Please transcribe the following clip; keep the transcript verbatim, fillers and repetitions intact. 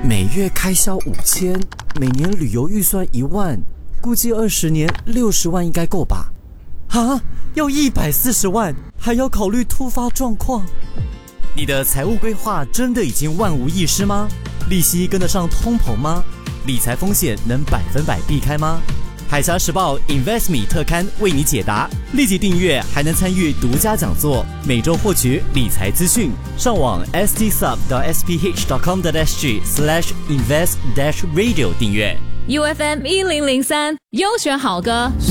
每月开销五千，每年旅游预算一万，估计二十年六十万应该够吧？啊，要一百四十万，还要考虑突发状况。你的财务规划真的已经万无一失吗？利息跟得上通膨吗？理财风险能百分百避开吗？海峡时报 InvestMe 特刊为你解答，立即订阅还能参与独家讲座，每周获取理财资讯。上网 s t sub dot s p h dot com dot s g slash invest dash radio 订阅。 U F M 一零零三优选好歌。